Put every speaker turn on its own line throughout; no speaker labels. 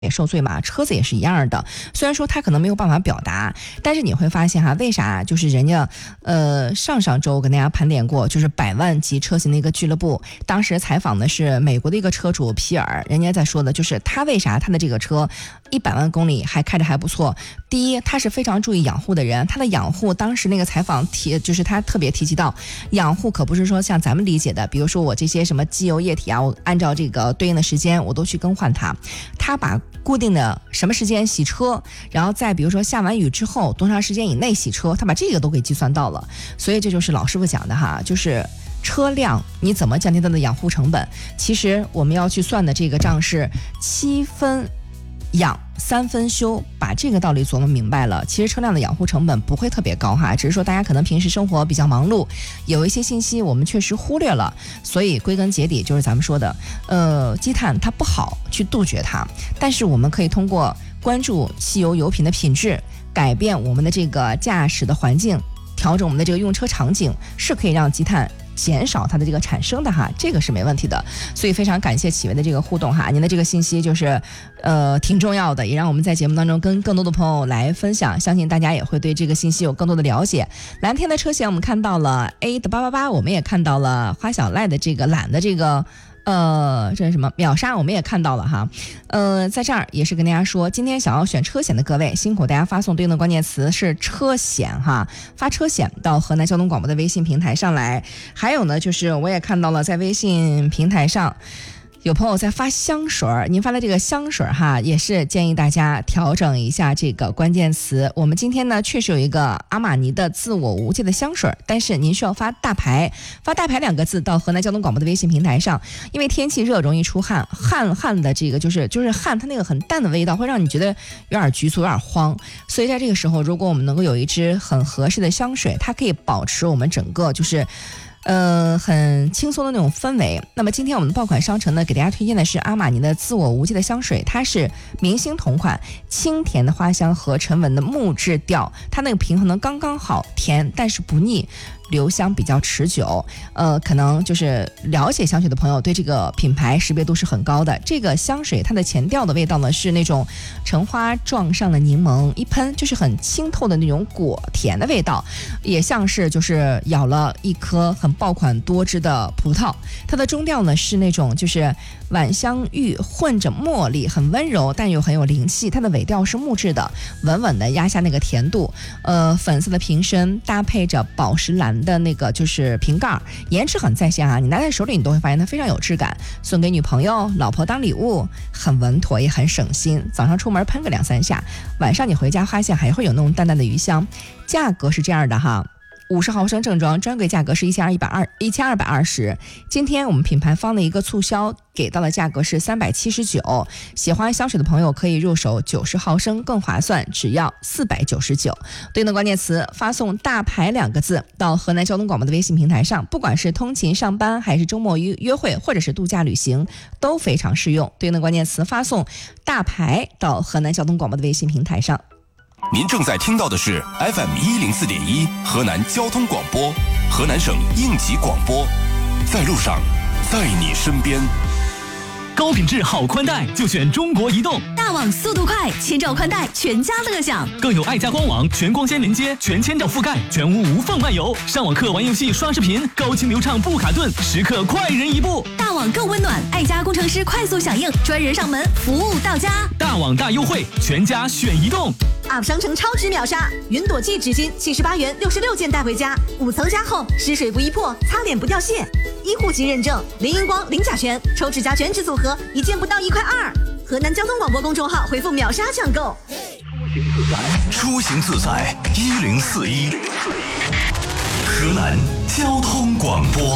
也受罪嘛，车子也是一样的。虽然说他可能没有办法表达，但是你会发现哈，为啥就是人家上周跟大家盘点过，就是100万级车型的一个俱乐部，当时采访的是美国的一个车主皮尔，人家在说的就是他为啥他的这个车100万公里还开着还不错。第一，他是非常注意养护的人，他的养护当时那个采访就是他特别提及到，养护可不是说像咱们理解的，比如说我这些什么机油液体啊，我按照这个对应的时间我都去更换它，他把固定的什么时间洗车，然后再比如说下完雨之后多长时间以内洗车，他把这个都给计算到了。所以这就是老师傅讲的哈，就是车辆你怎么降低它的养护成本。其实我们要去算的这个账是7分养3分修，把这个道理琢磨明白了，其实车辆的养护成本不会特别高哈，只是说大家可能平时生活比较忙碌，有一些信息我们确实忽略了。所以归根结底就是咱们说的积碳它不好去杜绝它，但是我们可以通过关注汽油油品的品质，改变我们的这个驾驶的环境，调整我们的这个用车场景，是可以让积碳减少它的这个产生的哈，这个是没问题的。所以非常感谢启维的这个互动哈，您的这个信息就是挺重要的，也让我们在节目当中跟更多的朋友来分享，相信大家也会对这个信息有更多的了解。蓝天的车型我们看到了 A 的888，我们也看到了花小赖的这个懒的这个这是什么秒杀，我们也看到了哈。在这儿也是跟大家说，今天想要选车险的各位辛苦大家发送对应的关键词是车险哈，发车险到河南交通广播的微信平台上来。还有呢，就是我也看到了在微信平台上有朋友在发香水，您发的这个香水哈，也是建议大家调整一下这个关键词。我们今天呢确实有一个阿玛尼的自我无界的香水，但是您需要发大牌2个字到河南交通广播的微信平台上，因为天气热容易出汗，汗的这个就是汗，它那个很淡的味道会让你觉得有点局促有点慌，所以在这个时候如果我们能够有一支很合适的香水，它可以保持我们整个就是很轻松的那种氛围。那么今天我们的爆款商城呢，给大家推荐的是阿玛尼的自我无界的香水，它是明星同款，清甜的花香和沉稳的木质调，它那个平衡呢刚刚好，甜但是不腻，留香比较持久。可能就是了解香水的朋友对这个品牌识别度是很高的。这个香水它的前调的味道呢是那种橙花撞上了柠檬，一喷就是很清透的那种果甜的味道，也像是就是咬了一颗很爆款多汁的葡萄。它的中调呢是那种就是晚香玉混着茉莉，很温柔但又很有灵气。它的尾调是木质的，稳稳的压下那个甜度。粉色的瓶身搭配着宝石蓝的那个就是瓶盖，颜值很在线啊，你拿在手里你都会发现它非常有质感，送给女朋友老婆当礼物很稳妥也很省心。早上出门喷个2-3下，晚上你回家发现还会有那种淡淡的余香。价格是这样的哈，50毫升正装专柜价格是1220，今天我们品牌方的一个促销给到的价格是379，喜欢香水的朋友可以入手90毫升更划算，只要499。对应的关键词发送大牌2个字到河南交通广播的微信平台上，不管是通勤上班还是周末约会或者是度假旅行都非常适用。对应的关键词发送大牌到河南交通广播的微信平台上。
您正在听到的是 FM104.1 河南交通广播，河南省应急广播，在路上，在你身边。
高品质好宽带就选中国移动，
大网速度快，千兆宽带全家乐享，
更有爱家官网全光纤连接，全千兆覆盖，全屋无缝漫游，上网课玩游戏刷视频，高清流畅不卡顿，时刻快人一步。
大网更温暖，爱家工程师快速响应，专人上门服务到家。
大网大优惠，全家选移动。
UP 商城超值秒杀，云朵记纸巾78元68件带回家，5层加厚，湿水不易破，擦脸不掉屑，医护级认证，零荧光零甲醛，抽指甲全脂组合1件不到1.2块。河南交通广播公众号回复秒杀抢购。
出行自在1041，河南交通广播。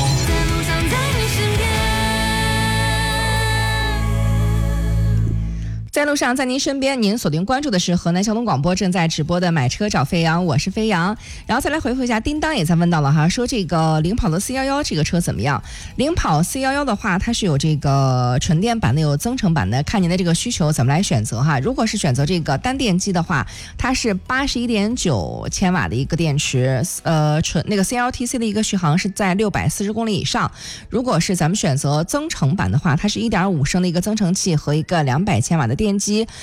在路上，在您身边，您锁定关注的是河南交通广播正在直播的买车找飞扬，我是飞扬。然后再来回复一下，叮当也在问到了哈，说这个领跑的411这个车怎么样？领跑411的话，它是有这个纯电版的，有增程版的，看您的这个需求怎么来选择哈。如果是选择这个单电机的话，它是81.9千瓦的一个电池，那个 CLTC 的一个续航是在640公里以上。如果是咱们选择增程版的话，它是1.5升的一个增程器和一个200千瓦的电电机